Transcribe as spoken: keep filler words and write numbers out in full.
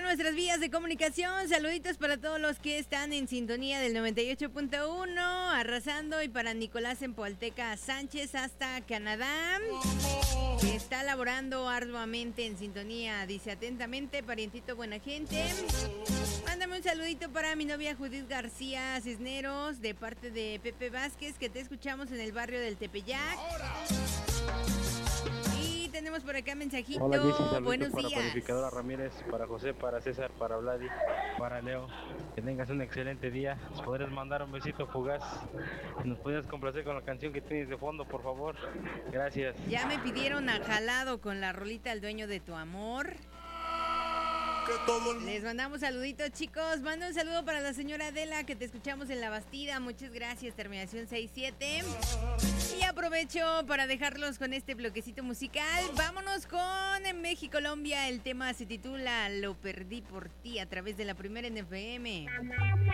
nuestras vías de comunicación. Saluditos para todos los que están en sintonía del noventa y ocho punto uno, arrasando, y para Nicolás en Polteca Sánchez hasta Canadá, que está laborando arduamente en sintonía. Dice atentamente, parientito buena gente. Mándame un saludito para mi novia Judith García Cisneros, de parte de Pepe Vázquez, que te escuchamos en el barrio del Tepeyac. Y tenemos por acá mensajito. Hola, Jessy, buenos para días. Panificadora Ramírez, para José, para César, para Vladi, para Leo. Que tengas un excelente día. Nos podrías mandar un besito fugaz. Nos podrías complacer con la canción que tienes de fondo, por favor. Gracias. Ya me pidieron a jalado con la rolita El dueño de tu amor. Les mandamos saluditos, chicos. Mando un saludo para la señora Adela, que te escuchamos en La Bastida. Muchas gracias, terminación seis siete. Y aprovecho para dejarlos con este bloquecito musical. Vámonos con México Colombia. El tema se titula Lo perdí por ti, a través de la primera en F M.